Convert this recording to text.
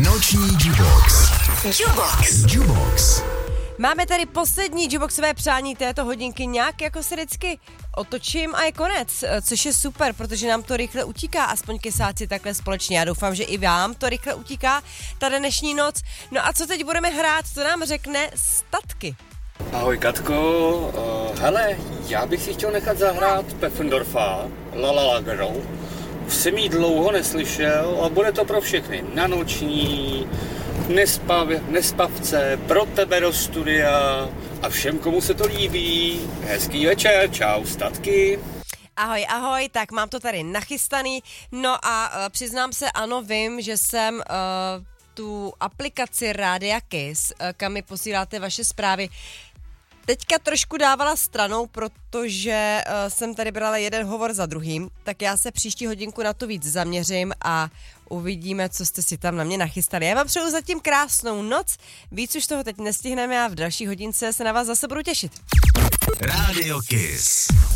Noční Jubox. Jubox. Máme tady poslední juboxové přání této hodinky, nějak jako se vždycky otočím a je konec, což je super, protože nám to rychle utíká, aspoň kysáci takhle společně. Já doufám, že i vám to rychle utíká, ta dnešní noc. No a co teď budeme hrát, to nám řekne Statky. Ahoj Katko, hele, já bych si chtěl nechat zahrát Peffendorfa, La La La Girl. Už jsem jí dlouho neslyšel a bude to pro všechny. Na noční, nespavce, pro tebe do studia a všem, komu se to líbí. Hezký večer, čau, Statky. Ahoj, tak mám to tady nachystaný. No a přiznám se, ano, vím, že jsem tu aplikaci Rádia Kiss, kam mi posíláte vaše zprávy, teďka trošku dávala stranou, protože jsem tady brala jeden hovor za druhým, tak já se příští hodinku na to víc zaměřím a uvidíme, co jste si tam na mě nachystali. Já vám přeju zatím krásnou noc, víc už toho teď nestihneme a v další hodince se na vás zase budu těšit. Rádio Kiss.